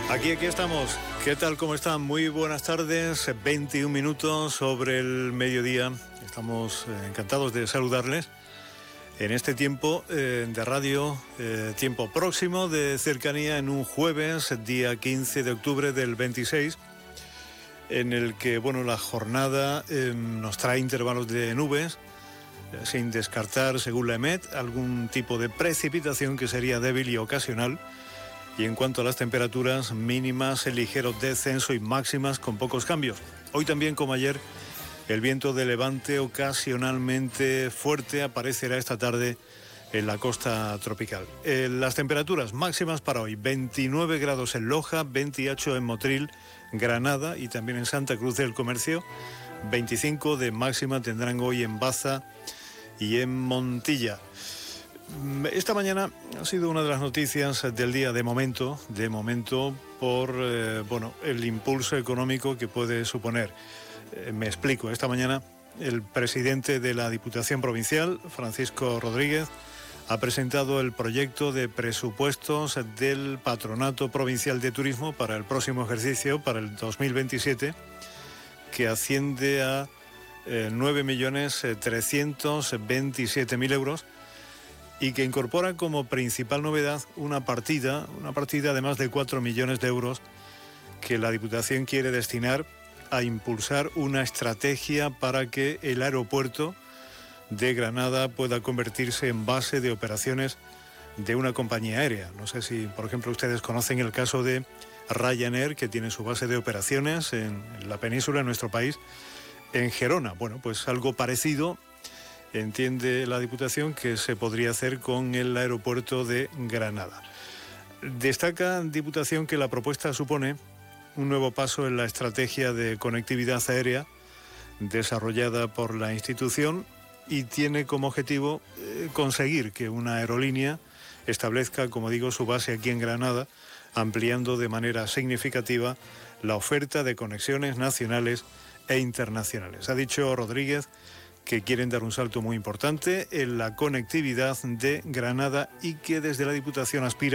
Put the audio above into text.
Aquí estamos. ¿Qué tal? ¿Cómo están? Muy buenas tardes. 21 minutos sobre el mediodía. Estamos encantados de saludarles en este tiempo de radio, tiempo próximo de cercanía, en un jueves, día 15 de octubre del 26, en el que, bueno, la jornada nos trae intervalos de nubes, sin descartar, según la EMET, algún tipo de precipitación que sería débil y ocasional. Y en cuanto a las temperaturas mínimas, el ligero descenso y máximas con pocos cambios. Hoy también, como ayer, el viento de levante ocasionalmente fuerte aparecerá esta tarde en la costa tropical. Las temperaturas máximas para hoy: 29 grados en Loja, 28 en Motril, Granada y también en Santa Cruz del Comercio. 25 de máxima tendrán hoy en Baza y en Montilla. Esta mañana ha sido una de las noticias del día de momento por el impulso económico que puede suponer. Me explico. Esta mañana el presidente de la Diputación Provincial, Francisco Rodríguez, ha presentado el proyecto de presupuestos del Patronato Provincial de Turismo para el próximo ejercicio, para el 2027, que asciende a 9.327.000 euros, y que incorpora como principal novedad una partida de más de 4 millones de euros que la Diputación quiere destinar a impulsar una estrategia para que el aeropuerto de Granada pueda convertirse en base de operaciones de una compañía aérea. No sé si, por ejemplo, ustedes conocen el caso de Ryanair, que tiene su base de operaciones en la península, en nuestro país, en Gerona. Bueno, pues algo parecido entiende la Diputación que se podría hacer con el aeropuerto de Granada. Destaca Diputación que la propuesta supone un nuevo paso en la estrategia de conectividad aérea desarrollada por la institución y tiene como objetivo conseguir que una aerolínea establezca, como digo, su base aquí en Granada, ampliando de manera significativa la oferta de conexiones nacionales e internacionales. Ha dicho Rodríguez que quieren dar un salto muy importante en la conectividad de Granada y que desde la Diputación aspira